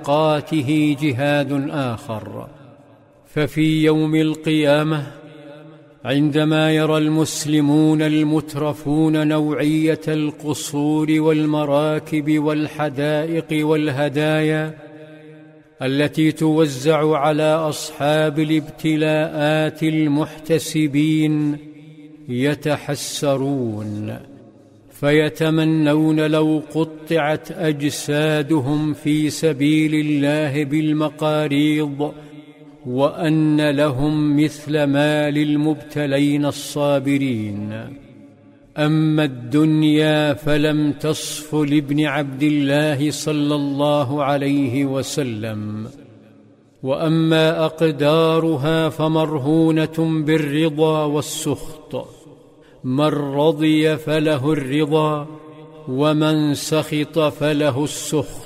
قاته جهاد آخر. ففي يوم القيامة عندما يرى المسلمون المترفون نوعية القصور والمراكب والحدائق والهدايا التي توزع على أصحاب الابتلاءات المحتسبين يتحسرون، فيتمنون لو قطعت أجسادهم في سبيل الله بالمقاريض، وأن لهم مثل ما للمبتلين الصابرين. أما الدنيا فلم تصف لابن عبد الله صلى الله عليه وسلم، وأما أقدارها فمرهونة بالرضا والسخط، من رضي فله الرضا، ومن سخط فله السخط.